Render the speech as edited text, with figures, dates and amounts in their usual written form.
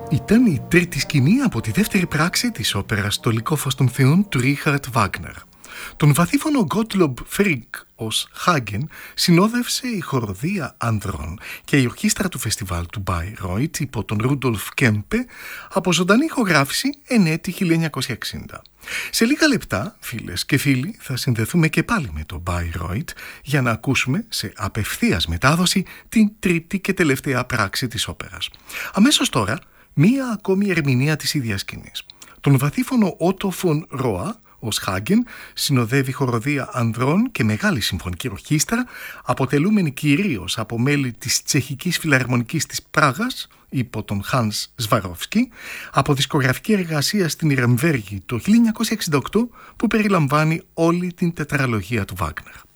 Ήταν η τρίτη σκηνή από τη δεύτερη πράξη της όπερας «Το λυκό φως των θεών» του Ρίχαρτ Βάγνερ. Τον βαθύφωνο Γκότλομπ Φρικ ως Χάγκεν συνόδευσε η χοροδία ανδρών και η ορχήστρα του φεστιβάλ του Μπάιρόιτ υπό τον Ρούντολφ Κέμπε από ζωντανή ηχογράφηση εν έτη 1960. Σε λίγα λεπτά, φίλες και φίλοι, θα συνδεθούμε και πάλι με το Μπάιρόιτ για να ακούσουμε σε απευθείας μετάδοση την τρίτη και τελευταία πράξη της όπερας. Αμέσως τώρα, μία ακόμη ερμηνεία της ίδιας σκηνής. Τον βαθύφωνο Ότο Φον Ροά ως Χάγκεν συνοδεύει χοροδία ανδρών και μεγάλη συμφωνική ορχήστρα, αποτελούμενη κυρίως από μέλη της Τσεχικής Φιλαρμονικής της Πράγας υπό τον Hans Swarovski, από δισκογραφική εργασία στην Ιρεμβέργη το 1968 που περιλαμβάνει όλη την τετραλογία του Βάγνερ.